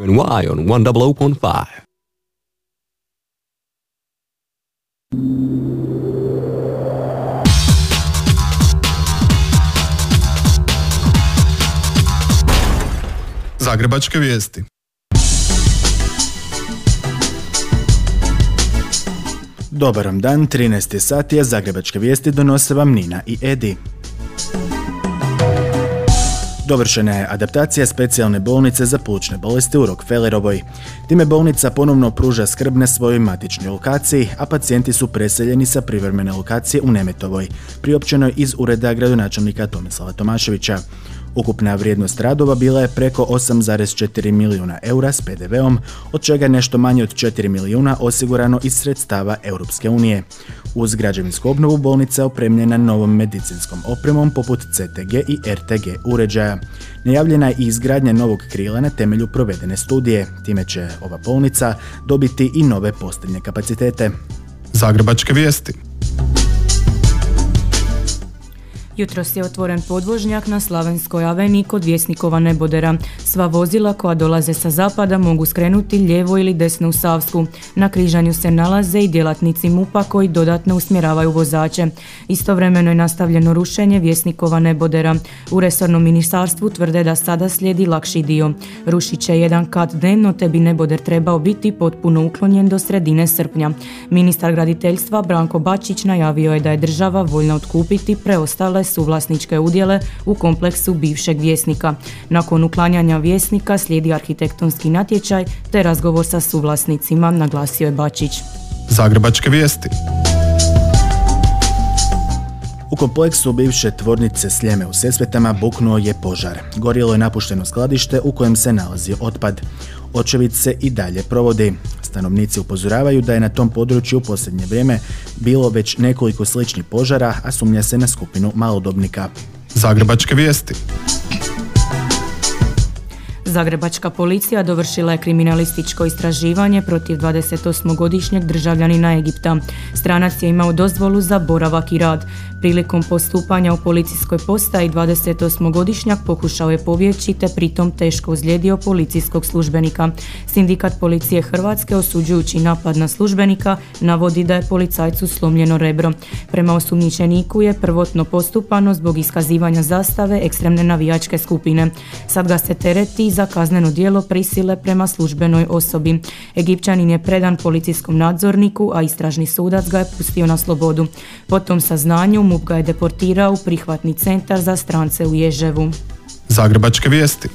Y on 100.5. Zagrebačke vijesti. Dobar vam dan, 13. sat je, Zagrebačke vijesti donose vam Nina i Edi. Dovršena je adaptacija specijalne bolnice za plućne bolesti u Rockefellerovoj. Time bolnica ponovno pruža skrb na svojoj matičnoj lokaciji, a pacijenti su preseljeni sa privremene lokacije u Nemetovoj, priopćenoj iz ureda gradonačelnika Tomislava Tomaševića. Ukupna vrijednost radova bila je preko 8,4 milijuna eura s PDV-om, od čega nešto manje od 4 milijuna osigurano iz sredstava Europske unije. Uz građevinsku obnovu bolnica je opremljena novom medicinskom opremom poput CTG i RTG uređaja. Najavljena je i izgradnja novog krila na temelju provedene studije. Time će ova bolnica dobiti i nove posteljne kapacitete. Zagrebačke vijesti. Jutros je otvoren podvožnjak na Slavenskoj aveniji kod Vjesnikova Nebodera. Sva vozila koja dolaze sa zapada mogu skrenuti lijevo ili desno u Savsku. Na križanju se nalaze i djelatnici MUP-a koji dodatno usmjeravaju vozače. Istovremeno je nastavljeno rušenje Vjesnikova Nebodera. U resornom ministarstvu tvrde da sada slijedi lakši dio. Rušit će jedan kat dnevno, te bi Neboder trebao biti potpuno uklonjen do sredine srpnja. Ministar graditeljstva Branko Bačić najavio je da je država voljna otkupiti preostale suvlasničke udjele u kompleksu bivšeg Vjesnika. Nakon uklanjanja Vjesnika slijedi arhitektonski natječaj te razgovor sa suvlasnicima, naglasio je Bačić. Zagrebačke vijesti. U kompleksu bivše tvornice Sljeme u Sesvetama buknuo je požar. Gorjelo je napušteno skladište u kojem se nalazi otpad. Očevid se i dalje provodi. Stanovnici upozoravaju da je na tom području u posljednje vrijeme bilo već nekoliko sličnih požara, a sumnja se na skupinu malodobnika. Zagrebačke vijesti. Zagrebačka policija dovršila je kriminalističko istraživanje protiv 28-godišnjeg državljanina Egipta. Stranac je imao dozvolu za boravak i rad. Prilikom postupanja u policijskoj postaji 28-godišnjak pokušao je pobjeći te pritom teško ozlijedio policijskog službenika. Sindikat policije Hrvatske, osuđujući napad na službenika, navodi da je policajcu slomljeno rebro. Prema osumnjičeniku je prvotno postupano zbog iskazivanja zastave ekstremne navijačke skupine. Sad ga se tereti za kazneno djelo prisile prema službenoj osobi. Egipćanin je predan policijskom nadzorniku, a istražni sudac ga je pustio na slobodu. Po tom saznanju MUP ga je deportirao u prihvatni centar za strance u Ježevu. Zagrebačke vijesti.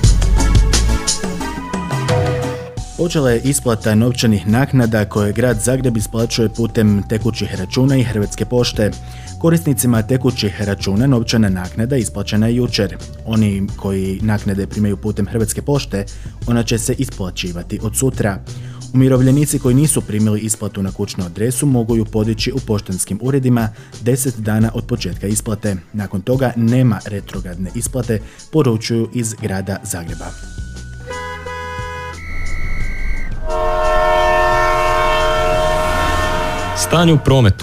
Počela je isplata novčanih naknada koje grad Zagreb isplaćuje putem tekućih računa i Hrvatske pošte. Korisnicima tekućih računa novčana naknada isplaćena je jučer. Oni koji naknade primaju putem Hrvatske pošte, ona će se isplaćivati od sutra. Umirovljenici koji nisu primili isplatu na kućnu adresu mogu ju podići u poštanskim uredima 10 dana od početka isplate. Nakon toga nema retrogradne isplate, poručuju iz grada Zagreba. Stanje u prometu.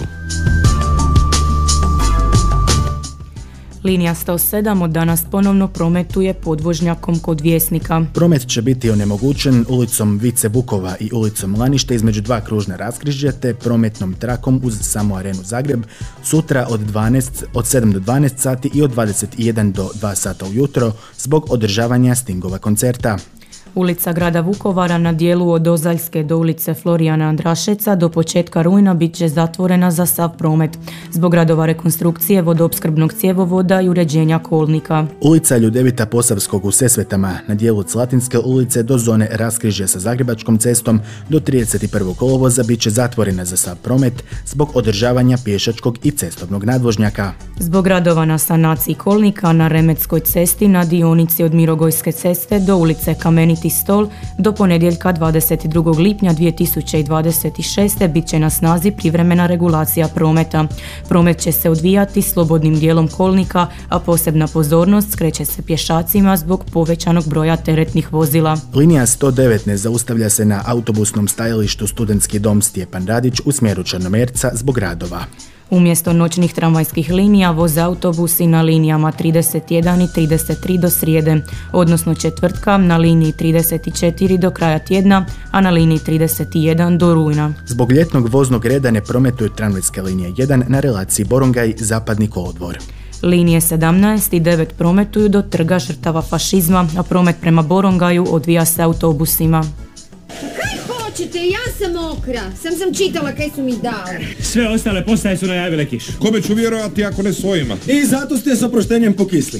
Linija 107 od danas ponovno prometuje podvožnjakom kod Vjesnika. Promet će biti onemogućen ulicom Vice Vukova i ulicom Lanište između dva kružna raskrižja te prometnom trakom uz samu arenu Zagreb sutra od 7 do 12 sati i od 21 do 2 sata ujutro zbog održavanja Stingova koncerta. Ulica grada Vukovara na dijelu od Ozaljske do ulice Florijana Andrašeca do početka rujna bit će zatvorena za sav promet zbog radova rekonstrukcije vodoopskrbnog cjevovoda i uređenja kolnika. Ulica Ljudevita Posavskog u Sesvetama na dijelu od Slatinske ulice do zone raskrižja sa Zagrebačkom cestom do 31. kolovoza bit će zatvorena za sav promet zbog održavanja pješačkog i cestovnog nadvožnjaka. Zbog radova na sanaciji kolnika na Remetskoj cesti na dionici od Mirogojske ceste do ulice Kameniti stol do ponedjeljka 22. lipnja 2026. bit će na snazi privremena regulacija prometa. Promet će se odvijati slobodnim dijelom kolnika, a posebna pozornost skreće se pješacima zbog povećanog broja teretnih vozila. Linija 109 ne zaustavlja se na autobusnom stajalištu Studentski dom Stjepan Radić u smjeru Črnomerca zbog radova. Umjesto noćnih tramvajskih linija voze autobusi na linijama 31 i 33 do srijede, odnosno četvrtka na liniji 34 do kraja tjedna, a na liniji 31 do rujna. Zbog ljetnog voznog reda ne prometuju tramvajske linije 1 na relaciji Borongaj-Zapadni kolodvor. Linije 17 i 9 prometuju do Trga žrtava fašizma, a promet prema Borongaju odvija se autobusima. Kaj hoćete? Ja sam mokra. Sam čitala kaj su mi dali. Sve ostale postaje su najavile kišu. Kome ću vjerovati ako ne svojima? I zato ste s oproštenjem pokisli.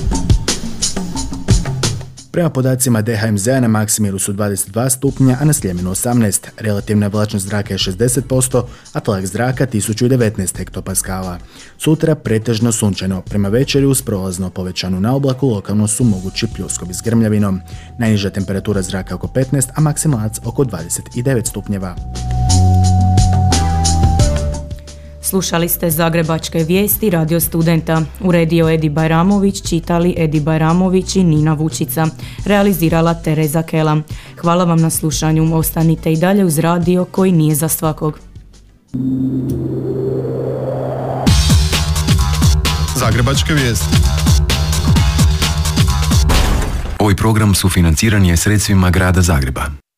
Prema podacima DHMZ-a na Maksimiru su 22 stupnja, a na Sljemenu 18. Relativna vlačnost zraka je 60%, a tlak zraka 1019 hektopaskala. Sutra pretežno sunčano. Prema večeri uz prolazno povećanu naoblaku lokalno su mogući pljuskovi s grmljavinom. Najniža temperatura zraka oko 15, a maksimalac oko 29 stupnjeva. Slušali ste Zagrebačke vijesti Radio Studenta. Uredio Edi Bajramović, čitali Edi Bajramović i Nina Vučica. Realizirala Tereza Kela. Hvala vam na slušanju. Ostanite i dalje uz radio koji nije za svakog. Zagrebačke vijesti. Ovaj program sufinanciran je sredstvima Grada Zagreba.